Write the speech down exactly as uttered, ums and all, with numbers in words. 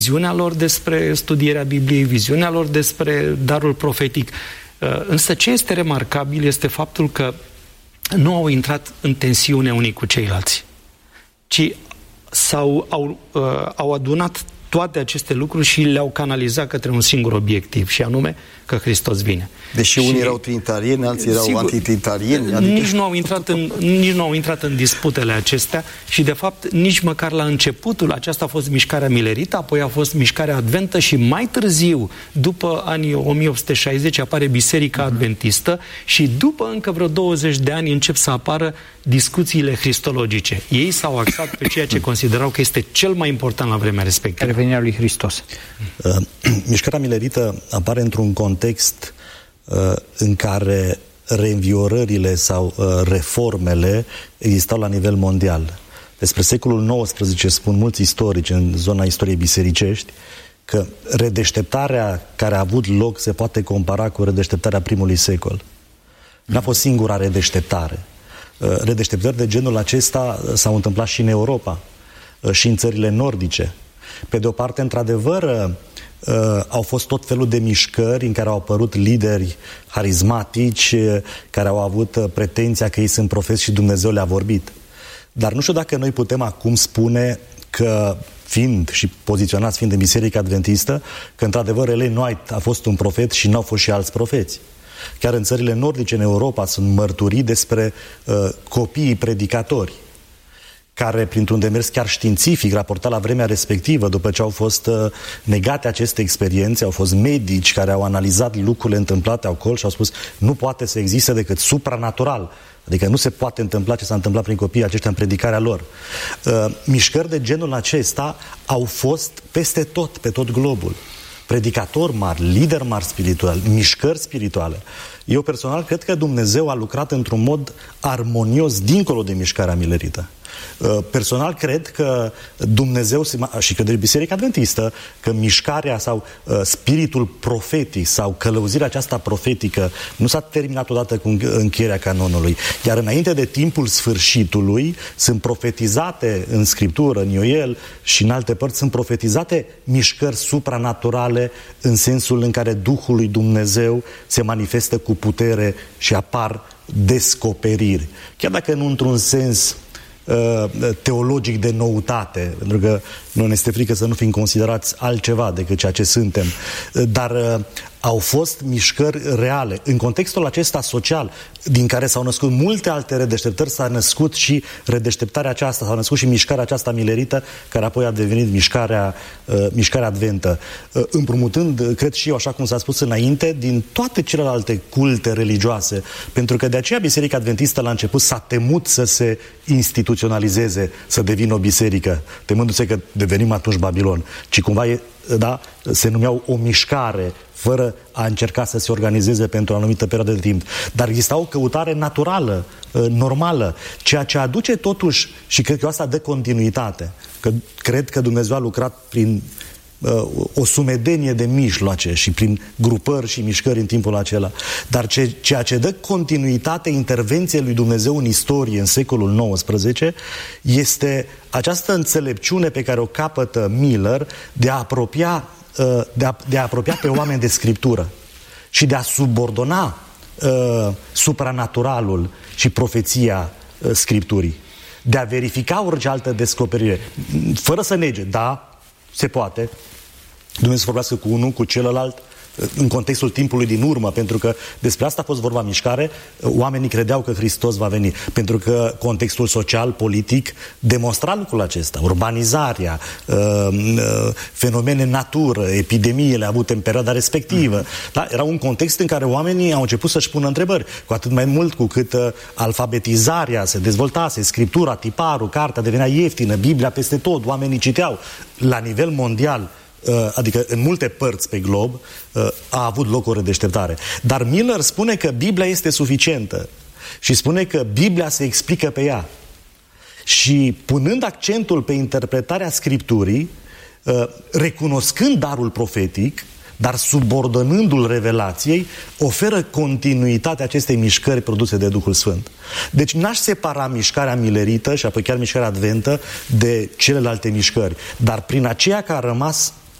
viziunea lor despre studierea Bibliei, viziunea lor despre darul profetic. Însă ce este remarcabil este faptul că nu au intrat în tensiune unii cu ceilalți, ci s-au, au, au adunat toate aceste lucruri și le-au canalizat către un singur obiectiv, și anume că Hristos vine. Deși și, unii erau trinitarieni, alții erau sigur, antitrinitarieni. Adică... Nici, nu au intrat în, nici nu au intrat în disputele acestea și, de fapt, nici măcar la începutul, aceasta a fost mișcarea milerită, apoi a fost mișcarea adventă și mai târziu, după anii o mie opt sute șaizeci, apare Biserica Adventistă și după încă vreo douăzeci de ani încep să apară discuțiile cristologice. Ei s-au axat pe ceea ce considerau că este cel mai important la vremea respectivă. Revenirea lui Hristos. Uh, mișcarea milerită apare într-un context uh, în care reînviorările sau uh, reformele existau la nivel mondial. Despre secolul nouăsprezece spun mulți istorici în zona istoriei bisericești că redeșteptarea care a avut loc se poate compara cu redeșteptarea primului secol. N-a fost singura redeșteptare. Uh, redeșteptări de genul acesta s-au întâmplat și în Europa, uh, și în țările nordice. Pe de o parte, într-adevăr, uh, au fost tot felul de mișcări în care au apărut lideri harismatici uh, care au avut uh, pretenția că ei sunt profeți și Dumnezeu le-a vorbit. Dar nu știu dacă noi putem acum spune că, fiind și poziționați fiind în Biserica Adventistă, că într-adevăr Ellen White a fost un profet și n-au fost și alți profeți. Chiar în țările nordice, în Europa, sunt mărturii despre uh, copiii predicatori, care, printr-un demers chiar științific, raportat la vremea respectivă, după ce au fost uh, negate aceste experiențe, au fost medici care au analizat lucrurile întâmplate acolo și au spus nu poate să existe decât supranatural. Adică nu se poate întâmpla ce s-a întâmplat prin copiii aceștia în predicarea lor. Uh, mișcări de genul acesta au fost peste tot, pe tot globul. Predicatori mari, lideri mari spirituali, mișcări spirituale. Eu personal cred că Dumnezeu a lucrat într-un mod armonios dincolo de mișcarea milerită. Personal cred că Dumnezeu, și că de Biserica Adventistă, că mișcarea sau uh, spiritul profetic sau călăuzirea aceasta profetică nu s-a terminat odată cu încheierea canonului. Iar înainte de timpul sfârșitului sunt profetizate în Scriptură, în Ioel și în alte părți, sunt profetizate mișcări supranaturale în sensul în care Duhul lui Dumnezeu se manifestă cu putere și apar descoperiri. Chiar dacă nu într-un sens teologic de noutate, pentru că nu ne este frică să nu fim considerați altceva decât ceea ce suntem, dar uh, au fost mișcări reale. În contextul acesta social, din care s-au născut multe alte redeșteptări, s-a născut și redeșteptarea aceasta, s-a născut și mișcarea aceasta milerită, care apoi a devenit mișcarea, uh, mișcarea adventă. Uh, împrumutând, cred și eu, așa cum s-a spus înainte, din toate celelalte culte religioase, pentru că de aceea Biserica Adventistă la început s-a temut să se instituționalizeze, să devină o biserică, temându-se că devenim atunci Babilon, ci cumva e, da, se numeau o mișcare, fără a încerca să se organizeze pentru o anumită perioadă de timp. Dar exista o căutare naturală, normală, ceea ce aduce totuși, și cred că asta dă continuitate, că cred că Dumnezeu a lucrat prin uh, o sumedenie de mijloace și prin grupări și mișcări în timpul acela. Dar ce, ceea ce dă continuitate intervenției lui Dumnezeu în istorie în secolul nouăsprezece este această înțelepciune pe care o capătă Miller de a apropia De a, de a apropia pe oameni de Scriptură și de a subordona uh, supranaturalul și profeția uh, Scripturii, de a verifica orice altă descoperire, fără să nege, da, se poate, Dumnezeu să vorbească cu unul, cu celălalt, în contextul timpului din urmă, pentru că despre asta a fost vorba mișcare, oamenii credeau că Hristos va veni, pentru că contextul social, politic demonstra lucrul acesta, urbanizarea, fenomene natură, epidemiile avute în perioada respectivă. Da? Era un context în care oamenii au început să-și pună întrebări, cu atât mai mult cu cât alfabetizarea se dezvoltase, scriptura, tiparul, cartea devenea ieftină, Biblia peste tot, oamenii citeau. La nivel mondial, adică în multe părți pe glob, a avut loc o redeșteptare. Dar Miller spune că Biblia este suficientă și spune că Biblia se explică pe ea. Și punând accentul pe interpretarea Scripturii, recunoscând darul profetic, dar subordonându-l revelației, oferă continuitatea acestei mișcări produse de Duhul Sfânt. Deci n-aș separa mișcarea milerită și apoi chiar mișcarea adventă de celelalte mișcări, dar prin aceea că a rămas